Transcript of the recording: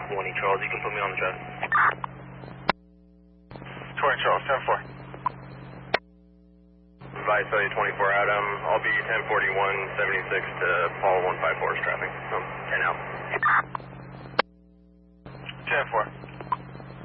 20 Charles, you can put me on the track. 20 Charles, 10-4. Vice 24 Adam, I'll be 1041, 76 to Paul 154's traffic.